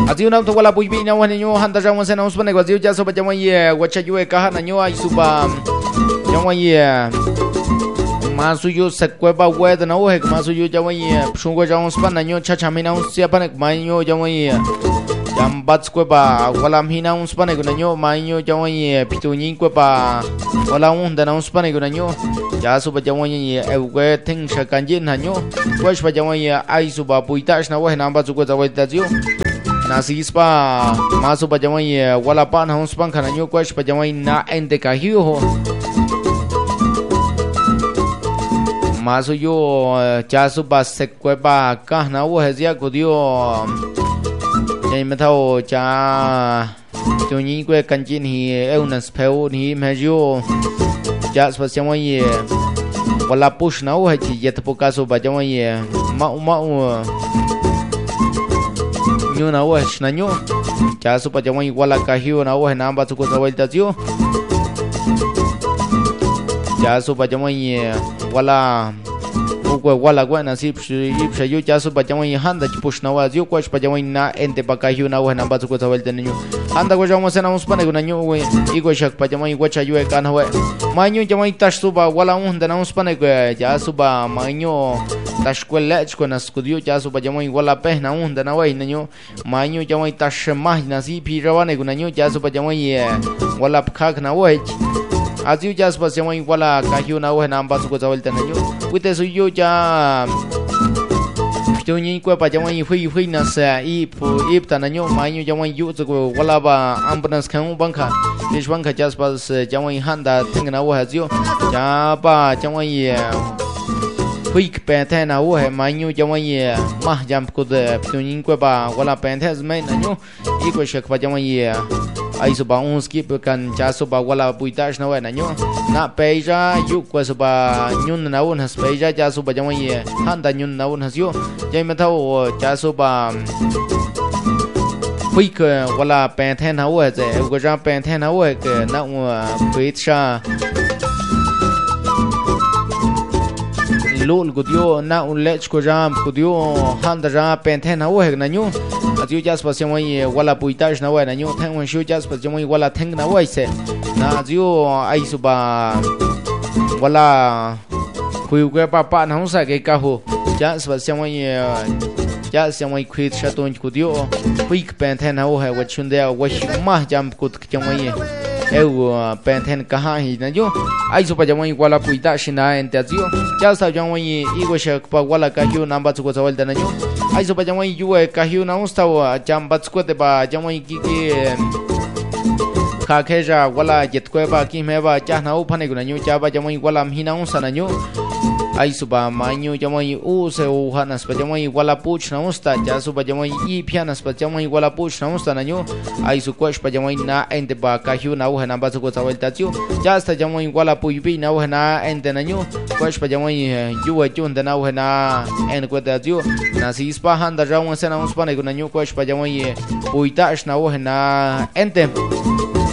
Aziu na to wala puibi na wan nyo handa jang sen us pane aziu ja so ba jang ye wacha yue ka na nyo ai suba jang ye masu yo sekwe ba we da na o he masu yo jang ye shungwa jang us pan na nyo cha cha mi na us sia pane ma nyo jang ye jam bat kwe ba wala mi na us pane na nyo ma nyo jang ye pitu nyin kwe ba wala un da na us pane na nyo ja so ba jang ye e we thing sha kan jin na nyo wash ba jang ye ai suba puitash na we na ba zu ko za we da ziu nasi spa masu pajamai wala pan hong span kana nyo kwash pajamai na ende ka hiu ho masu yo chasu ba sekwe ba ka na wo hezia kudio nei metao cha tuni kwe kanjin hi eunas peu ni mejo jas pajamai wala push na wo haji yet pokaso pajamai ma nyo na wo na nyo cha su pa jamai wala ka hiu na wo na ba su ko zawal ta zio cha su pa jamai wala ko wala gwa na sip shi yu cha su pa jamai handa chi push na wa zio ko pa jamai na ente pa ka hiu na wo na ba su ko zawal ta nyo handa ko jamo se na us pa na nyo we i ko shak pa jamai wa cha yu ka na we ma nyo jamai tash su ba wala un da na us pa na ko cha su ba ma nyo tashkwela chko na studio cha su pa jamai wala pe na un da na wai na nyo ma nyo jamai tash mah na si pi rawane ko na nyo cha su pa jamai wala khak na wai aziu cha su pa jamai wala ka hiu na wai na ba su ko zawal ta na nyo wite su yo cha to nyi ko pa jamai hui na sa ip ta na nyo ma nyo jamai yu zu ko wala ba ambulance kan banka dish banka cha su pa jamai handa ting na wa aziu cha pa jamai quick pente na wo he manyu jamai mah jam ko de tunin ko ba wala pente zmai na nyu i ko shak pa jamai ai so ba un skip kan cha so ba wala puitash na wa na nyu na peja yu ko so ba nyun na un has peja cha so ba jamai handa nyun na un has yo jai ma thau cha so ba quick wala pente na wo ze ko ja pente na wo ke na puitash lol gudio na un lech ko jam gudio handa ja pente na wo na nyu atiu jas pa semoi wala puitash na wa na nyu thang wan shu jas pa semoi wala thang na wa se na atiu ai su ba wala khui ko pa na sa ke ka ho jas pa semoi khit shaton gudio quick pente na wo ha wa chunde wa ma jam kut semoi eu penten kaha hi na yo ai so pa jamai wala puita shina ente azio ya sa jamai igo shak pa wala ka hiu namba tsuko zawal da na yo ai so pa jamai yu ka hiu na usta wa jam batsko te ba jamai ki ka kheja wala jet ko ba ki me ba cha na u phane gu na yo cha ba jamai wala mhina usa na yo ai so ba manyu jamai u se u hanas pa jamai wala puch na usta ja so pa jamai i pianas pa jamai wala puch na usta na yo ai so kwash pa jamai na ente ba ka hiu na u na ba so ko zawal ta tiu ja sta jamai wala pu bi na u na ente na yo kwash pa jamai yu wa chun da na u na en ko ta tiu na si spa handa rawan se na us pa ne ko na yo kwash pa jamai puitash na u na ente